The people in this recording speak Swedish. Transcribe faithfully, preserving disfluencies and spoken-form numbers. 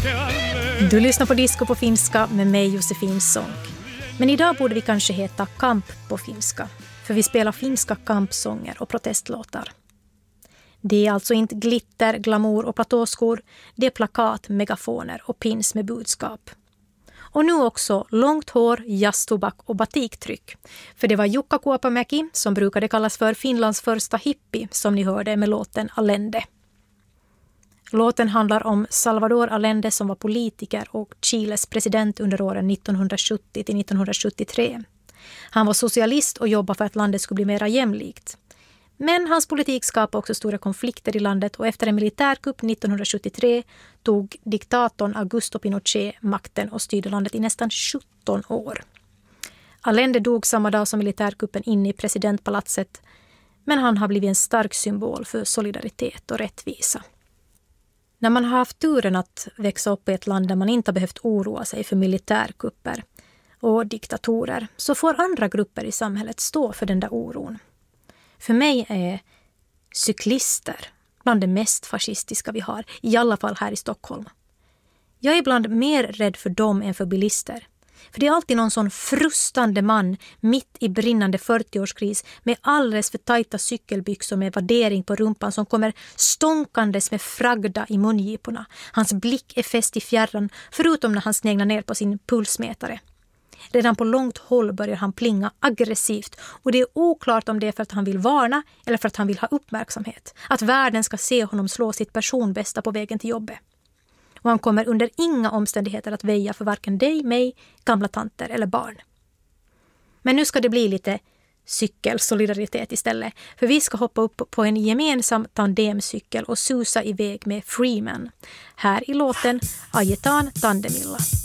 Du lyssnar på Disco på finska med mig Josefin Sonck. Men idag borde vi kanske heta Kamp på finska. För vi spelar finska kampsånger och protestlåtar. Det är alltså inte glitter, glamour och platåskor. Det är plakat, megafoner och pins med budskap. Och nu också långt hår, jazztobak och batiktryck. För det var Jukka Kuopamäki, som brukade kallas för Finlands första hippie, som ni hörde med låten Allende. Låten handlar om Salvador Allende som var politiker och Chiles president under åren nittonhundrasjuttio till nittonhundrasjuttiotre. Han var socialist och jobbade för att landet skulle bli mer jämlikt. Men hans politik skapade också stora konflikter i landet och efter en militärkupp nittonhundrasjuttiotre tog diktatorn Augusto Pinochet makten och styrde landet i nästan sjutton år. Allende dog samma dag som militärkuppen inne i presidentpalatset, men han har blivit en stark symbol för solidaritet och rättvisa. När man har haft turen att växa upp i ett land där man inte har behövt oroa sig för militärkupper och diktatorer så får andra grupper i samhället stå för den där oron. För mig är cyklister bland det mest fascistiska vi har, i alla fall här i Stockholm. Jag är ibland mer rädd för dem än för bilister. För det är alltid någon sån frustande man mitt i brinnande fyrtioårskris med alldeles för tajta cykelbyxor med vaddering på rumpan som kommer stånkandes med fragda i mungiporna. Hans blick är fäst i fjärran förutom när han sneglar ner på sin pulsmätare. Redan på långt håll börjar han plinga aggressivt och det är oklart om det är för att han vill varna eller för att han vill ha uppmärksamhet. Att världen ska se honom slå sitt personbästa på vägen till jobbet. Och han kommer under inga omständigheter att väja för varken dig, mig, gamla tanter eller barn. Men nu ska det bli lite cykelsolidaritet istället. För vi ska hoppa upp på en gemensam tandemcykel och susa iväg med Freeman. Här i låten Ajetaan Tandemilla.